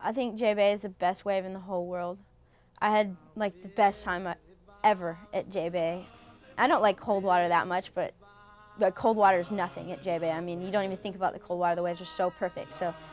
I think J-Bay is the best wave in the whole world. I had like the best time ever at J-Bay. I don't like cold water that much, but cold water is nothing at J-Bay. I mean, you don't even think about the cold water. The waves are so perfect. So